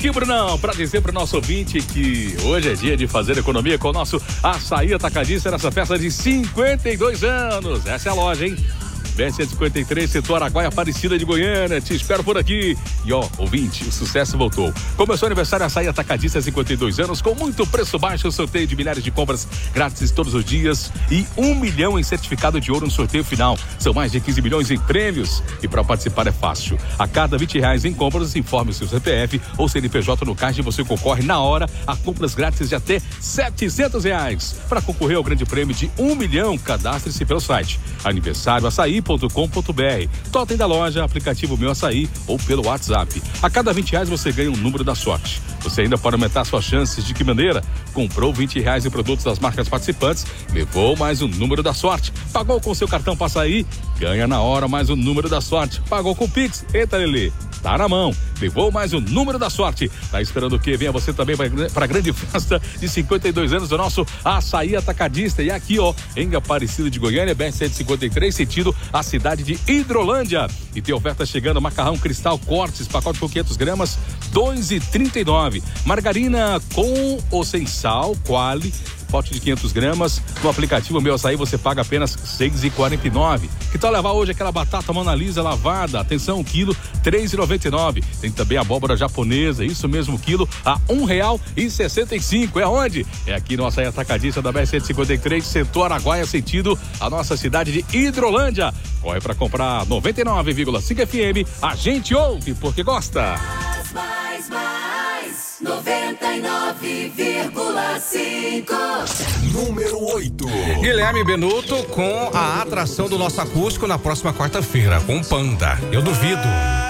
aqui, Brunão, para dizer para o nosso ouvinte que hoje é dia de fazer economia com o nosso Açaí Atacadista nessa festa de 52 anos. Essa é a loja, hein? BR-153, setor Araguaia, Aparecida de Goiânia. Te espero por aqui. E ó, ouvinte, o sucesso voltou. Começou o aniversário Açaí Atacadista, 52 anos, com muito preço baixo, sorteio de milhares de compras grátis todos os dias e 1 milhão em certificado de ouro no sorteio final. São mais de 15 milhões em prêmios. E para participar é fácil. A cada R$20 em compras, informe o seu CPF ou CNPJ no caixa e você concorre na hora a compras grátis de até R$700. Para concorrer ao grande prêmio de 1 milhão, cadastre-se pelo site aniversarioaçaí.com.br. Totem da loja, aplicativo Meu Açaí ou pelo WhatsApp. A cada R$20 você ganha um número da sorte. Você ainda pode aumentar suas chances. De que maneira? Comprou R$20 em produtos das marcas participantes, levou mais um número da sorte. Pagou com seu cartão Passaí, ganha na hora mais um número da sorte. Pagou com Pix, eita Lelê, tá na mão, levou mais um número da sorte. Tá esperando o quê? Venha você também para a grande festa de 52 anos do nosso Açaí Atacadista. E aqui, ó, em Aparecida de Goiânia, BR-153, sentido a cidade de Hidrolândia. E tem oferta chegando: macarrão Cristal Cortes, pacote com 500 gramas, R$2,39. Margarina com ou sem sal, Quali, pote de 500 gramas. No aplicativo Meu Açaí você paga apenas R$6,49. Que tal levar hoje aquela batata Mona Lisa lavada? Atenção, 1 quilo, R$3,99. Tem também abóbora japonesa, isso mesmo, quilo a R$1,65. É onde? É aqui no Açaí Atacadista da BR-153, setor Araguaia, sentido a nossa cidade de Hidrolândia. Corre para comprar 99,5 FM. A gente ouve porque gosta. Mais 99,5. Número 8. Guilherme Benuto com a atração do nosso acústico na próxima quarta-feira, com Panda. Eu duvido.